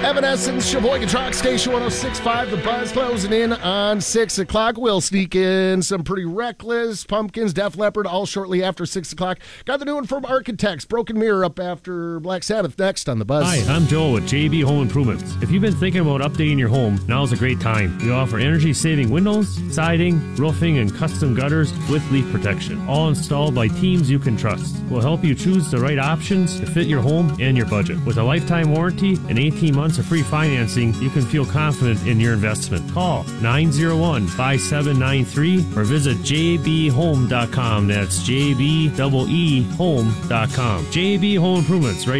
Evanescence, Sheboygan Truck Station 106.5. The Buzz closing in on 6 o'clock. We'll sneak in some Pretty Reckless, Pumpkins, Def Leppard, all shortly after 6 o'clock. Got the new one from Architects, Broken Mirror, up after Black Sabbath next on The Buzz. Hi, I'm Joel with JB Home Improvements. If you've been thinking about updating your home, now's a great time. We offer energy-saving windows, siding, roofing, and custom gutters with leak protection, all installed by teams you can trust. We'll help you choose the right options to fit your home and your budget. With a lifetime warranty and 18 months of free financing, you can feel confident in your investment. Call 901-5793 or visit jbhome.com. That's jbhome.com. JB Home Improvements, right